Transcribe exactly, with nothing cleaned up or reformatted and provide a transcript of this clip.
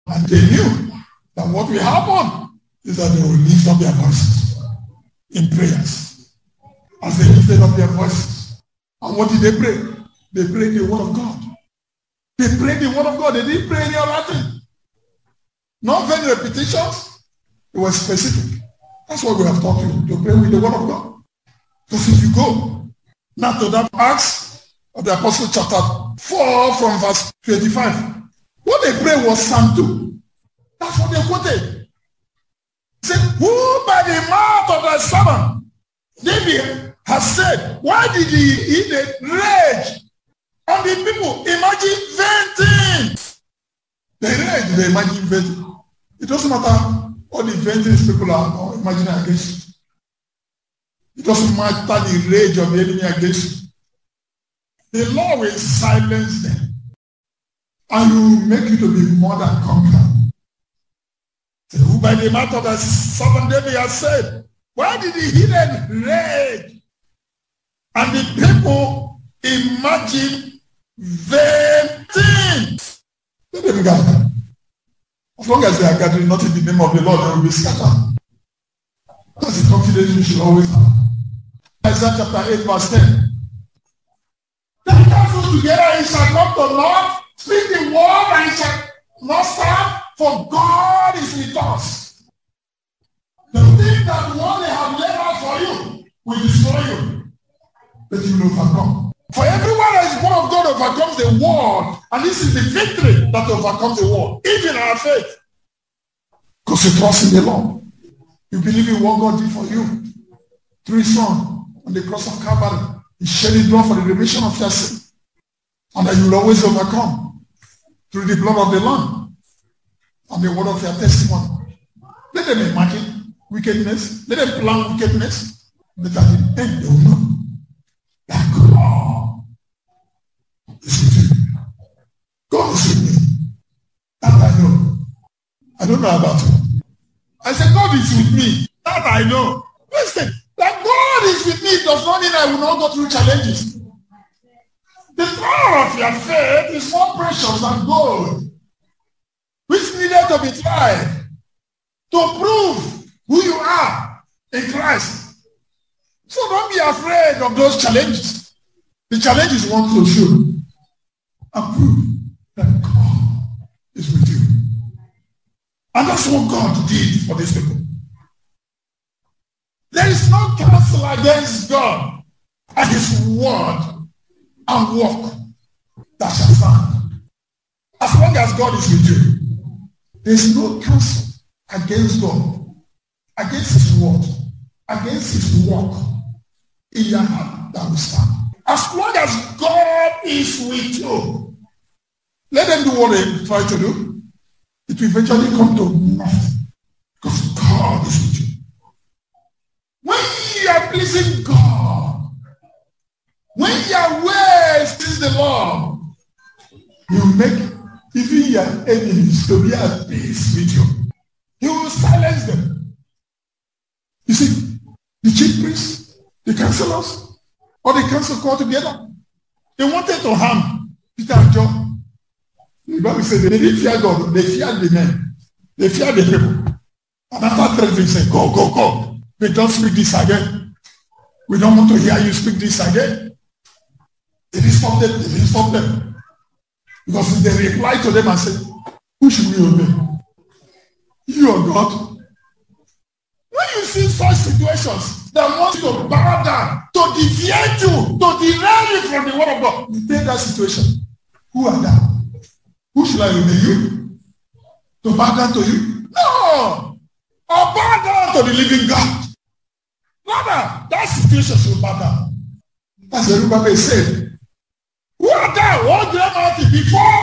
And they knew that what will happen is that they will lift up their voices in prayers. As they lifted up their voices. And what did they pray? They prayed the word of God. They prayed the word of God. They didn't pray any other thing. Not very repetitions. It was specific. That's what we have taught you, to pray with the word of God. Because if you go now to that Acts of the Apostle chapter four from verse twenty-five, what they prayed was Psalm two. That's what they quoted. He said, who by the mouth of thy servant David has said, why did he, he rage on the people? Imagine vain things. They rage, they imagine vain things. It doesn't matter all the vain things people are imagining against you. It doesn't matter the rage of the enemy against you. The Lord will silence them. And will make you to be more than conqueror. So who by the mouth of the servant David has said, why did the heathen rage? And the people imagine vain things. Let them gather. As long as they are gathering not in the name of the Lord, they will be scattered. That's the confidence you should always have. Isaiah chapter eight verse ten. Then counsel together, it shall come to naught. Speak the word and it shall not stand, for God is with us. The thing that what they have laid out for you will destroy you, but you will overcome. For everyone that is born of God overcomes the world, and this is the victory that overcomes the world, even our faith. Because you trust in the Lord. You believe in what God did for you through his Son on the cross of Calvary. He shed his blood for the remission of your sin, and that you will always overcome through the blood of the Lamb and the word of your testimony. Let them imagine wickedness. Let them plan wickedness. But at the end, they will know that God is with you. God is with me. That I know. I don't know about you. I said, God is with me. That I know. Listen, that God is with me does not mean I will not go through challenges. The power of your faith is more precious than gold, which needed to be tried to prove who you are in Christ. So don't be afraid of those challenges. The challenges you want to show and prove that God is with you. And that's what God did for these people. There is no counsel against God and his word and walk that shall stand. As long as God is with you, there is no counsel against God, against his word, against his walk in your heart that will stand. As long as God is with you, let them do what they try to do. It will eventually come to nothing because God is with you. When you are pleasing God, when your ways please the Lord, you make even your enemies to be at peace with you. He will silence them. You see, the chief priests, the counselors, or the council called together, they wanted to harm Peter and John. The Bible said they didn't fear God, they feared the men. They feared the people. And after three, they said, go, go, go. We don't speak this again. We don't want to hear you speak this again. They didn't stop them. They didn't stop them. Because they replied to them and said, who should we obey? You or God? When you see such situations that want you to bow down, to deviate you, to derail you from the word of God, you take that situation. Who are that? Who should I obey? You? To bow down to you? No! Or bow down to the living God. Rather, that situation should bow down. That's what Zerubbabel said. Who are thou, O great mountain, before